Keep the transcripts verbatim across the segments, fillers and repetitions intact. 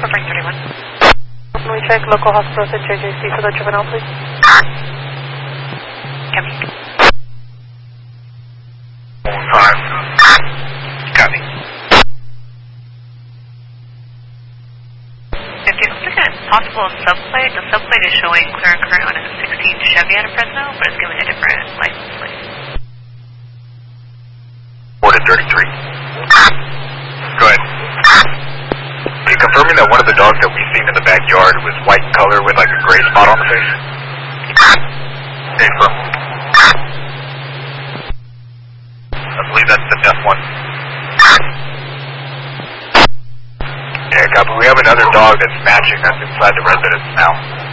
Frank thirty-one. Can we check local hospitals at J J C for the juvenile, please? Copy. Five. Copy. If you look at possible subplate, the subplate is showing clear and current on a sixteen Chevy out of Fresno, but it's giving a different license plate. four to thirty-three. Go ahead. Are you confirming that one of the dogs that we seen in the backyard was white in color with like a gray spot on the face? Hey, bro. I believe that's the deaf one. Yeah, copy. We have another dog that's matching that's inside the residence now.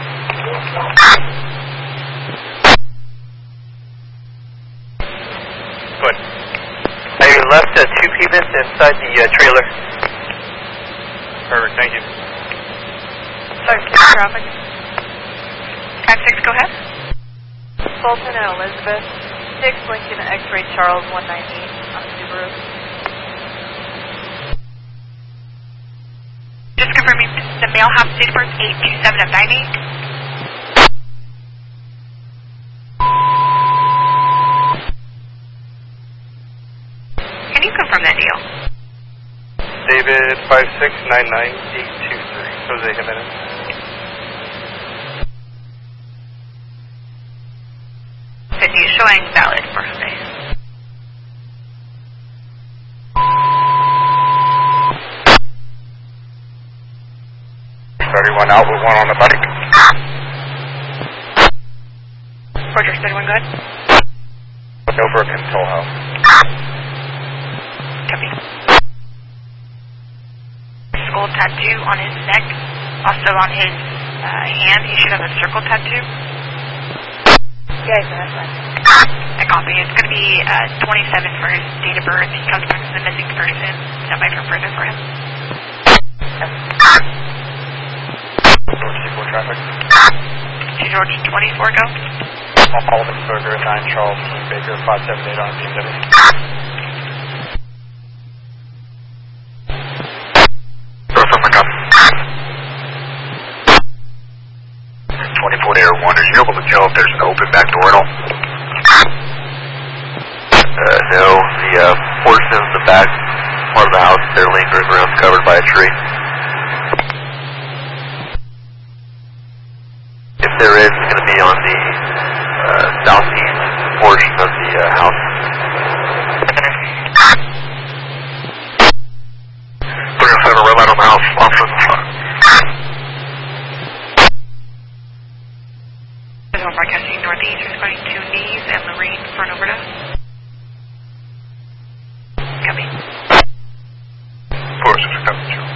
Good. I left uh, two people inside the uh, trailer. Perfect, thank you. Sorry, traffic. five six, go ahead. Fulton and Elizabeth. six Lincoln X-ray Charles one ninety on Subaru. Just confirming the male house date of birth eight two seven of nine eight. Can you confirm that deal? David five six nine nine eight two three. Jose Jimenez. fifty is showing valid for Jose. thirty-one out with one on the bike. Roger, thirty-one, go ahead. Over a control house. Copy. Skull tattoo on his neck. Also on his uh, hand, he should have a circle tattoo. Yeah, that's fine. I copy. It's going to be uh, twenty-seven for his date of birth. He comes back as a missing person. Stand by for further for him. George traffic. George twenty-four, go. Alderberger, nine Charles Baker, five seven eight on B W. twenty-four to Air one, are you able to tell if there's an open back door at all? Uh, no, the uh, portion of the back part of the house they're lingering around covered by a tree. If there is, it's going to be on the uh, southeast portion of the uh, house. three oh seven, red light on the house, officer in the front. Visual broadcasting northeast, responding to knees and Lorraine for an overdose. Copy. four oh six,